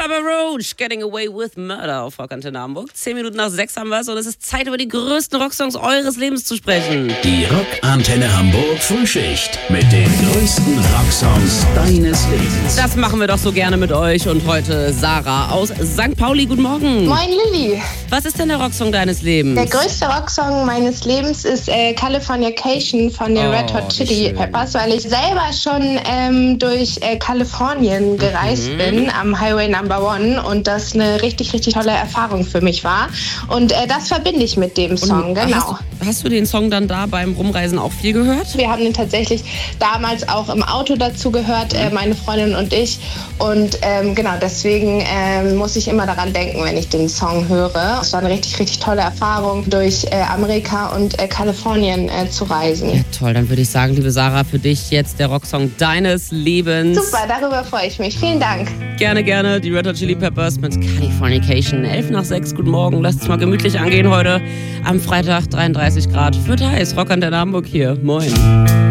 Papa Roach, Getting Away with Murder auf Rock Antenne Hamburg. 10 Minuten nach 6 haben wir es und es ist Zeit, über die größten Rocksongs eures Lebens zu sprechen. Die Rock Antenne Hamburg Frühschicht mit den größten Rocksongs deines Lebens. Das machen wir doch so gerne mit euch und heute Sarah aus St. Pauli. Guten Morgen. Moin Lilly. Was ist denn der Rocksong deines Lebens? Der größte Rocksong meines Lebens ist Californication von den Red Hot Chili Peppers, weil ich selber schon durch Kalifornien gereist bin am Highway Number 1 und das eine richtig, richtig tolle Erfahrung für mich war. Und das verbinde ich mit dem Song, genau. Hast du den Song dann da beim Rumreisen auch viel gehört? Wir haben den tatsächlich damals auch im Auto dazu gehört, meine Freundin und ich. Und genau, deswegen muss ich immer daran denken, wenn ich den Song höre. Es war eine richtig, richtig tolle Erfahrung, durch Amerika und Kalifornien zu reisen. Ja, toll, dann würde ich sagen, liebe Sarah, für dich jetzt der Rocksong deines Lebens. Super, darüber freue ich mich. Vielen Dank. Gerne, gerne. Die Red Hot Chili Peppers mit Californication. 5 nach 6. Guten Morgen. Lasst es mal gemütlich angehen heute am Freitag. 33 Grad. Wird heiß. Rock Antenne Hamburg hier. Moin.